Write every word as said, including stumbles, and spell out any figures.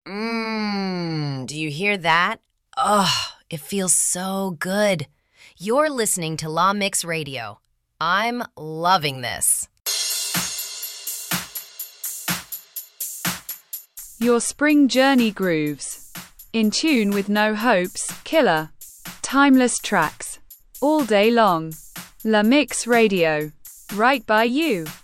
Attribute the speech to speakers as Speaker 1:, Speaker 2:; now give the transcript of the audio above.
Speaker 1: Mmm, do you hear that? Ugh, it feels so good. You're listening to La Mix Radio. I'm loving this.
Speaker 2: Your spring journey grooves. In tune with no hopes, killer. Timeless tracks. All day long. La Mix Radio. Right by you.